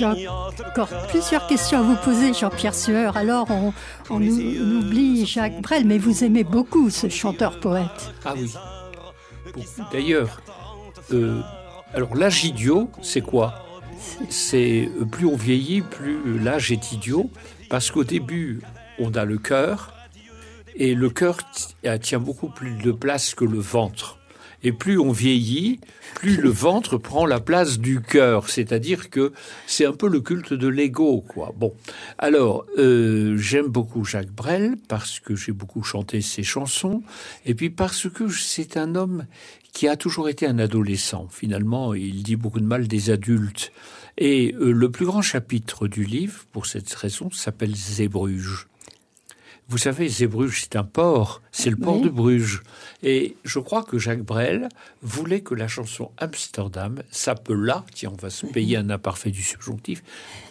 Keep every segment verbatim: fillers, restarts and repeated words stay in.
j'ai encore plusieurs questions à vous poser, Jean-Pierre Sueur. Alors, on, on, nous, on oublie Jacques Brel, mais vous aimez beaucoup ce chanteur-poète. Ah oui, beaucoup. D'ailleurs, euh, alors l'âge idiot, c'est quoi ? C'est plus on vieillit, plus l'âge est idiot, parce qu'au début, on a le cœur, et le cœur tient beaucoup plus de place que le ventre. Et plus on vieillit, plus le ventre prend la place du cœur. C'est-à-dire que c'est un peu le culte de l'ego, quoi. Bon, alors, euh, j'aime beaucoup Jacques Brel parce que j'ai beaucoup chanté ses chansons, et puis parce que c'est un homme qui a toujours été un adolescent. Finalement, il dit beaucoup de mal des adultes. Et euh, le plus grand chapitre du livre, pour cette raison, s'appelle Zeebrugge. Vous savez, Zeebrugge, c'est un port, c'est le port oui. de Bruges. Et je crois que Jacques Brel voulait que la chanson Amsterdam s'appelât, tiens, on va se payer un imparfait du subjonctif,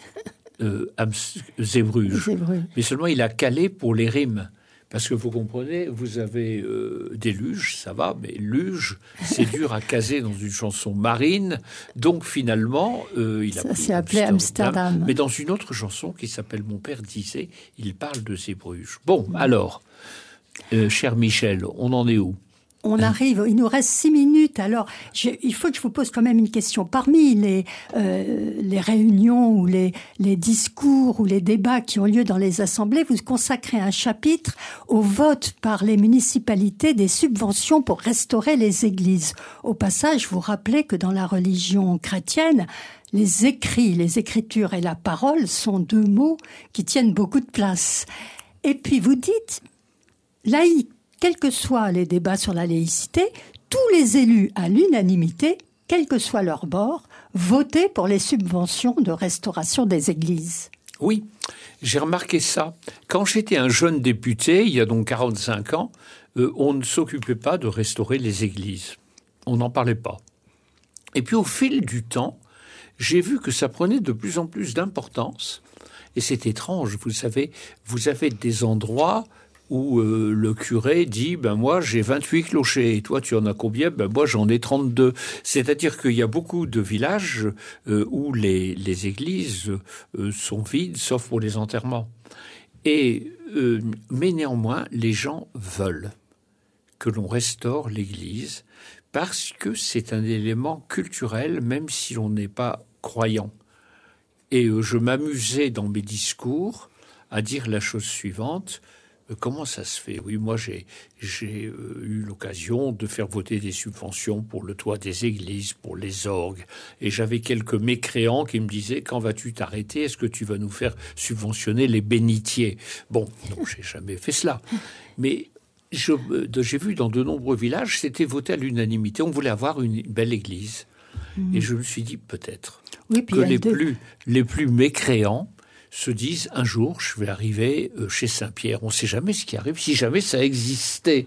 euh, Zeebrugge. Zeebrugge. Mais seulement il a calé pour les rimes. Parce que vous comprenez, vous avez euh, des luges, ça va, mais luge, c'est dur à caser dans une chanson marine. Donc finalement, euh, il a ça s'est appelé Amsterdam. Amsterdam. Mais dans une autre chanson qui s'appelle Mon père disait, il parle de Zeebrugge. Bon, alors, euh, cher Michel, on en est où ? On arrive, il nous reste six minutes. Alors, je, il faut que je vous pose quand même une question. Parmi les, euh, les réunions ou les, les discours ou les débats qui ont lieu dans les assemblées, vous consacrez un chapitre au vote par les municipalités des subventions pour restaurer les églises. Au passage, vous rappelez que dans la religion chrétienne, les écrits, les écritures et la parole sont deux mots qui tiennent beaucoup de place. Et puis vous dites, laïque, quels que soient les débats sur la laïcité, tous les élus à l'unanimité, quel que soit leur bord, votaient pour les subventions de restauration des églises. Oui, j'ai remarqué ça. Quand j'étais un jeune député, il y a donc quarante-cinq ans, euh, on ne s'occupait pas de restaurer les églises. On n'en parlait pas. Et puis au fil du temps, j'ai vu que ça prenait de plus en plus d'importance. Et c'est étrange, vous savez, vous avez des endroits où euh, le curé dit ben moi j'ai vingt-huit clochers et toi tu en as combien? Ben moi j'en ai trente-deux. C'est-à-dire qu'il y a beaucoup de villages euh, où les, les églises euh, sont vides sauf pour les enterrements. Et euh, mais néanmoins les gens veulent que l'on restaure l'église parce que c'est un élément culturel même si l'on n'est pas croyant. Et euh, je m'amusais dans mes discours à dire la chose suivante. Comment ça se fait? Oui, moi, j'ai, j'ai euh, eu l'occasion de faire voter des subventions pour le toit des églises, pour les orgues. Et j'avais quelques mécréants qui me disaient « Quand vas-tu t'arrêter? Est-ce que tu vas nous faire subventionner les bénitiers ?» Bon, non, j'ai jamais fait cela. Mais je, euh, j'ai vu dans de nombreux villages, c'était voté à l'unanimité. On voulait avoir une belle église. Mmh. Et je me suis dit peut-être oui, que les deux... plus, les plus mécréants se disent un jour je vais arriver chez Saint-Pierre. On ne sait jamais ce qui arrive, si jamais ça existait.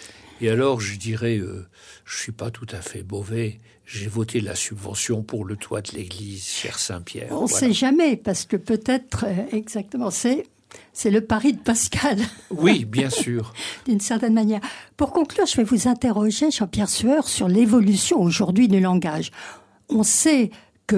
Et alors je dirais, euh, je ne suis pas tout à fait mauvais, j'ai voté la subvention pour le toit de l'église, cher Saint-Pierre. On ne voilà. sait jamais, parce que peut-être, euh, exactement, c'est, c'est le pari de Pascal. Oui, bien sûr. D'une certaine manière. Pour conclure, je vais vous interroger, Jean-Pierre Sueur, sur l'évolution aujourd'hui du langage. On sait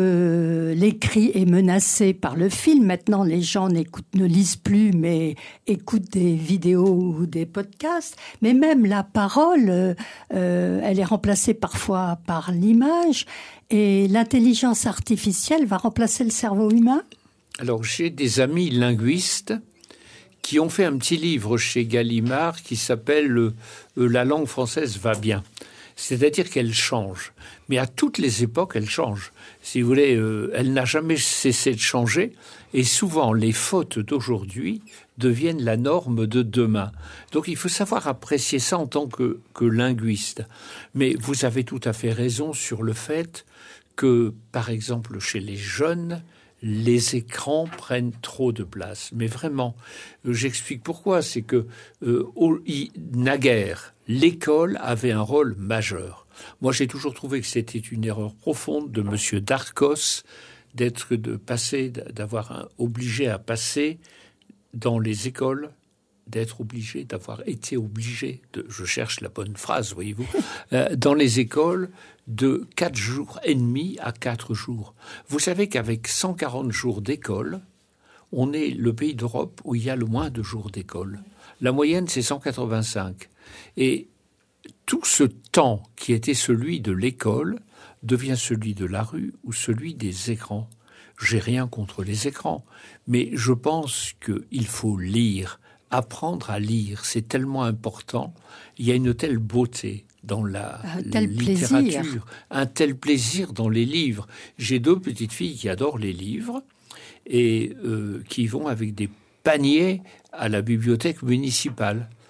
que l'écrit est menacé par le film. Maintenant, les gens n'écoutent, ne lisent plus, mais écoutent des vidéos ou des podcasts. Mais même la parole, euh, elle est remplacée parfois par l'image. Et l'intelligence artificielle va remplacer le cerveau humain? Alors, j'ai des amis linguistes qui ont fait un petit livre chez Gallimard qui s'appelle euh, « La langue française va bien ». C'est-à-dire qu'elle change. Mais à toutes les époques, elle change. Si vous voulez, euh, elle n'a jamais cessé de changer. Et souvent, les fautes d'aujourd'hui deviennent la norme de demain. Donc, il faut savoir apprécier ça en tant que, que linguiste. Mais vous avez tout à fait raison sur le fait que, par exemple, chez les jeunes, les écrans prennent trop de place. Mais vraiment, euh, j'explique pourquoi. C'est que, euh, au, y, naguère, l'école avait un rôle majeur. Moi, j'ai toujours trouvé que c'était une erreur profonde de M. Darcos d'être de passer, d'avoir un, obligé à passer dans les écoles d'être obligé, d'avoir été obligé, de, je cherche la bonne phrase, voyez-vous, euh, dans les écoles, de quatre jours et demi à quatre jours. Vous savez qu'avec cent quarante jours d'école, on est le pays d'Europe où il y a le moins de jours d'école. La moyenne, c'est cent quatre-vingt-cinq. Et tout ce temps qui était celui de l'école devient celui de la rue ou celui des écrans. J'ai rien contre les écrans, mais je pense qu'il faut lire, apprendre à lire, c'est tellement important. Il y a une telle beauté dans la un tel littérature, plaisir. un tel plaisir dans les livres. J'ai deux petites filles qui adorent les livres et euh, qui vont avec des paniers à la bibliothèque municipale.